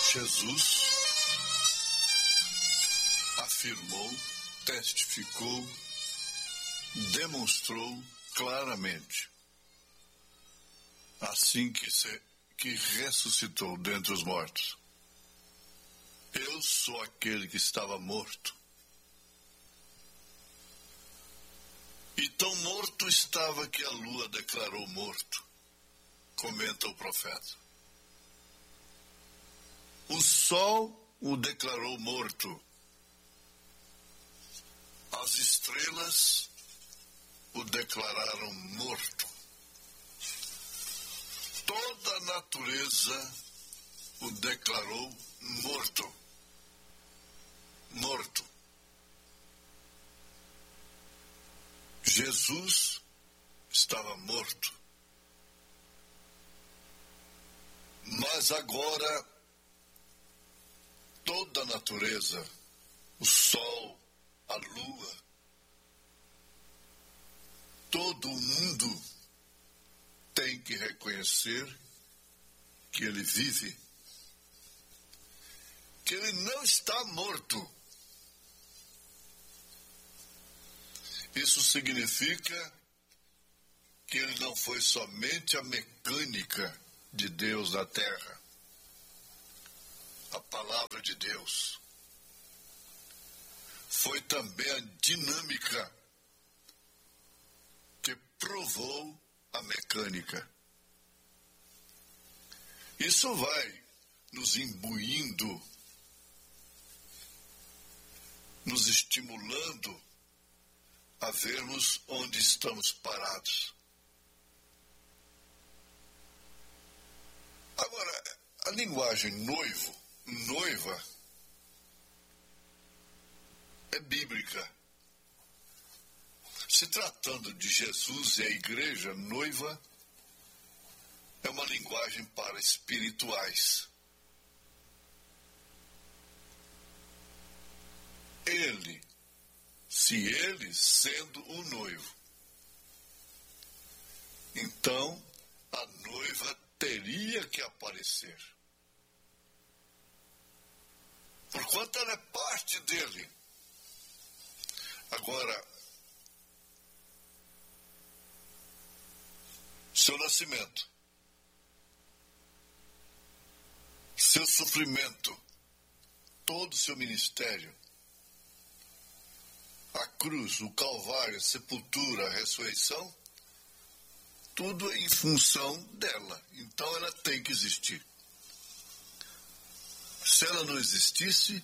Jesus afirmou, testificou, demonstrou claramente, assim que ressuscitou dentre os mortos: eu sou aquele que estava morto. E tão morto estava que a lua declarou morto, comenta o profeta. O sol o declarou morto. As estrelas o declararam morto. Toda a natureza o declarou morto. Morto. Jesus estava morto. Mas agora toda a natureza, o sol, a lua, todo o mundo tem que reconhecer que ele vive, que ele não está morto. Isso significa que ele não foi somente a mecânica de Deus na terra, a palavra de Deus. Foi também a dinâmica que provou a mecânica. Isso vai nos imbuindo, nos estimulando a vermos onde estamos parados. Agora, a linguagem noiva, é bíblica. Se tratando de Jesus e a igreja, noiva é uma linguagem para espirituais. Se ele sendo o noivo, então a noiva teria que aparecer. Porquanto ela é parte dele. Agora, seu nascimento, seu sofrimento, todo o seu ministério, a cruz, o calvário, a sepultura, a ressurreição, tudo em função dela. Então ela tem que existir. Se ela não existisse,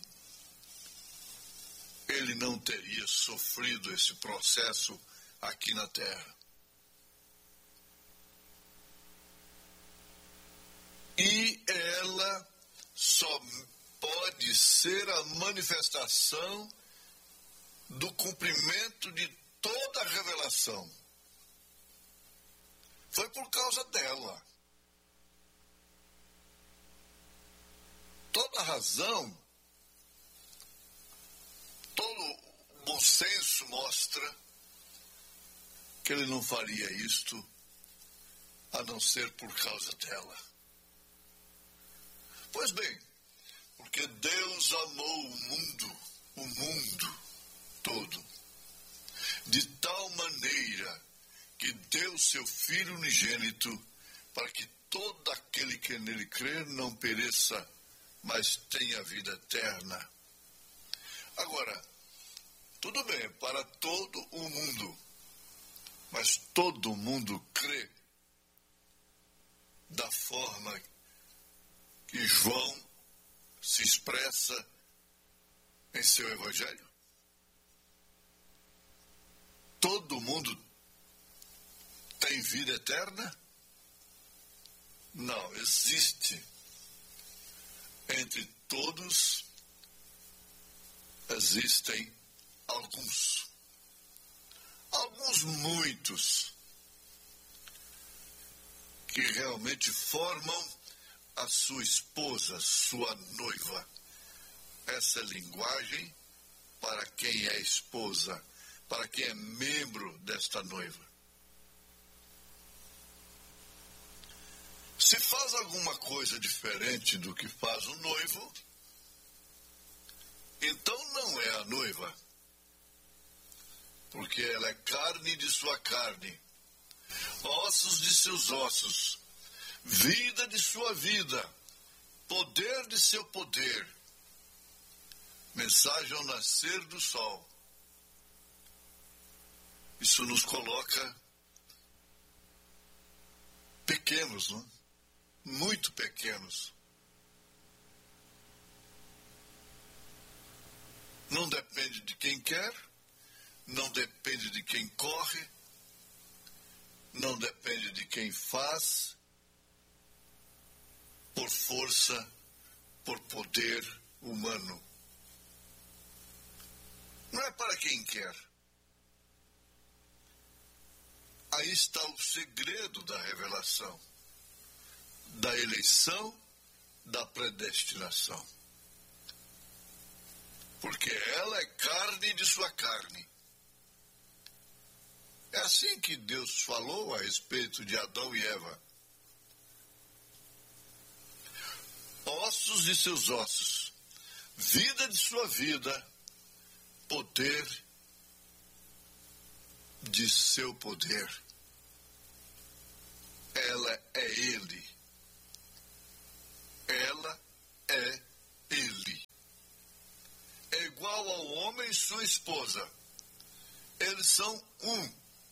ele não teria sofrido esse processo aqui na terra. E ela só pode ser a manifestação do cumprimento de toda a revelação. Foi por causa dela. Toda a razão, todo o bom senso mostra que ele não faria isto a não ser por causa dela. Pois bem, porque Deus amou o mundo todo, de tal maneira que deu seu Filho unigênito para que todo aquele que nele crer não pereça, mas tenha vida eterna. Agora, tudo bem, para todo o mundo, mas todo mundo crê da forma que João se expressa em seu evangelho? Todo mundo tem vida eterna? Não, existe. Entre todos, existem alguns muitos, que realmente formam a sua esposa, sua noiva. Essa é linguagem para quem é esposa, para quem é membro desta noiva. Se faz alguma coisa diferente do que faz o noivo, então não é a noiva, porque ela é carne de sua carne, ossos de seus ossos, vida de sua vida, poder de seu poder. Mensagem ao nascer do sol. Isso nos coloca pequenos, não? Muito pequenos. Não depende de quem quer, não depende de quem corre, não depende de quem faz, por força, por poder humano. Não é para quem quer. Aí está o segredo da revelação, da eleição, da predestinação. Porque ela é carne de sua carne. É assim que Deus falou a respeito de Adão e Eva. Ossos de seus ossos, vida de sua vida, poder de seu poder. Ela é ele. Ela é ele. É igual ao homem e sua esposa. Eles são um.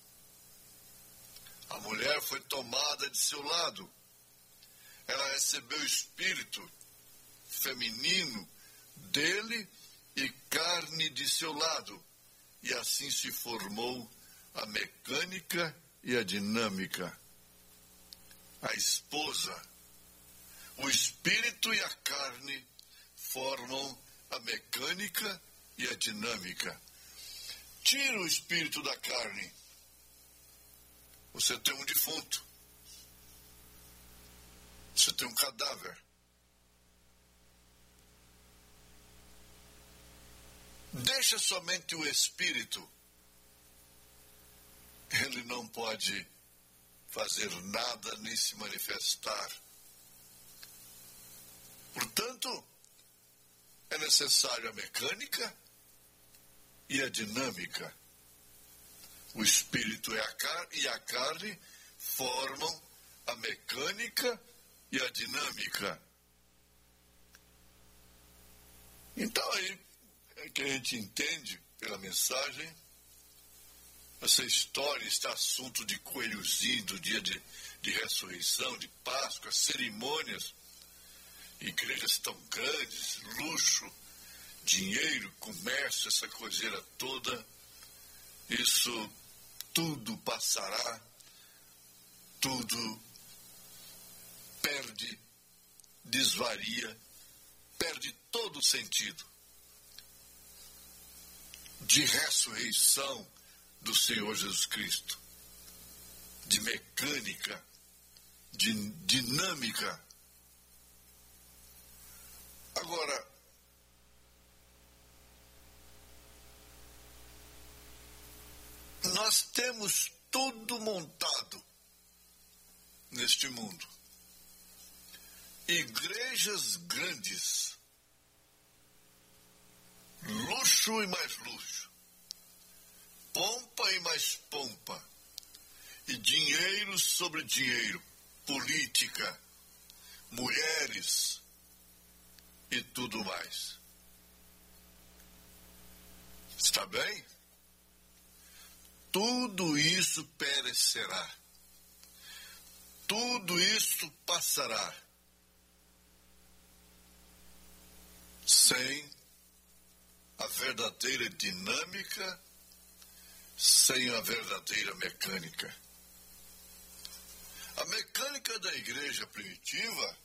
A mulher foi tomada de seu lado. Ela recebeu o espírito feminino dele e carne de seu lado. E assim se formou a mecânica e a dinâmica. A esposa, o espírito e a carne formam a mecânica e a dinâmica. Tira o espírito da carne. Você tem um defunto. Você tem um cadáver. Deixa somente o espírito. Ele não pode fazer nada nem se manifestar. Portanto, é necessário a mecânica e a dinâmica. O espírito e a carne formam a mecânica e a dinâmica. Então aí é que a gente entende pela mensagem. Essa história, esse assunto de coelhozinho, do dia de ressurreição, de Páscoa, cerimônias, igrejas tão grandes, luxo, dinheiro, comércio, essa coiseira toda, isso tudo passará, tudo perde, desvaria, perde todo o sentido de ressurreição do Senhor Jesus Cristo, de mecânica, de dinâmica. Agora, nós temos tudo montado neste mundo. Igrejas grandes, luxo e mais luxo, pompa e mais pompa, e dinheiro sobre dinheiro, política, mulheres e tudo mais. Está bem? Tudo isso perecerá. Tudo isso passará. Sem a verdadeira dinâmica, sem a verdadeira mecânica. A mecânica da igreja primitiva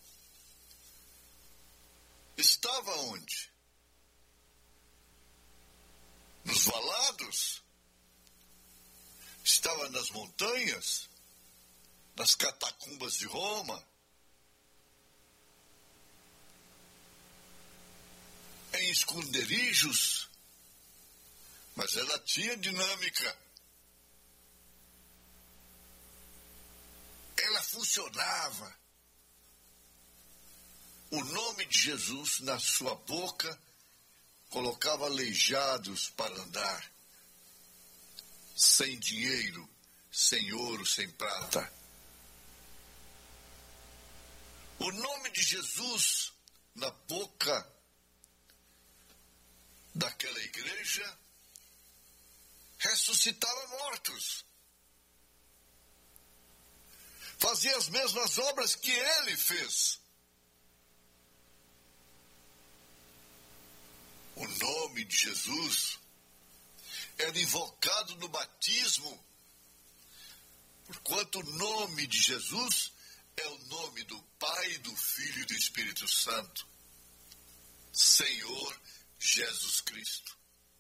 estava onde? Nos valados? Estava nas montanhas? Nas catacumbas de Roma? Em esconderijos? Mas ela tinha dinâmica. Ela funcionava. o nome de Jesus na sua boca colocava aleijados para andar, sem dinheiro, sem ouro, sem prata. O nome de Jesus na boca daquela igreja ressuscitava mortos. Fazia as mesmas obras que ele fez. O nome de Jesus era invocado no batismo, porquanto o nome de Jesus é o nome do Pai, do Filho e do Espírito Santo. Senhor Jesus Cristo.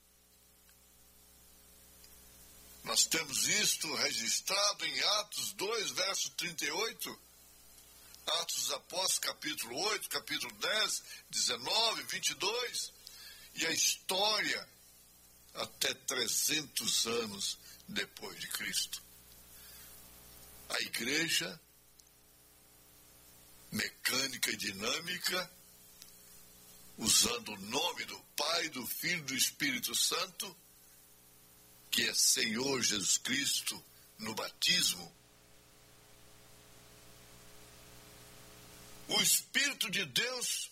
Nós temos isto registrado em Atos 2, verso 38, Atos dos Apóstolos, capítulo 8, capítulo 10, 19, 22, e a história até 300 anos depois de Cristo. A igreja mecânica e dinâmica, usando o nome do Pai, do Filho e do Espírito Santo, que é Senhor Jesus Cristo no batismo. O Espírito de Deus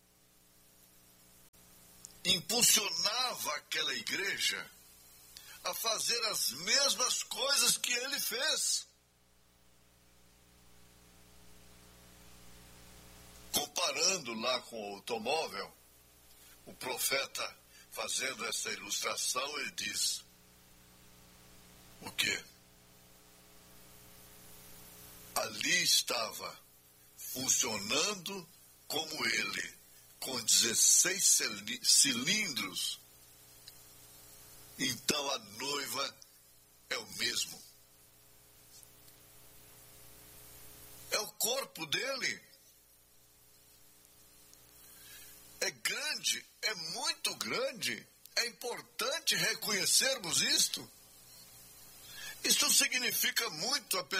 impulsionava aquela igreja a fazer as mesmas coisas que ele fez. Comparando lá com o automóvel, o profeta, fazendo essa ilustração, ele diz: o quê? Ali estava funcionando como ele, com 16 cilindros. Então a noiva é o mesmo. É o corpo dele. É grande, é muito grande. É importante reconhecermos isto. Isto significa muito, apesar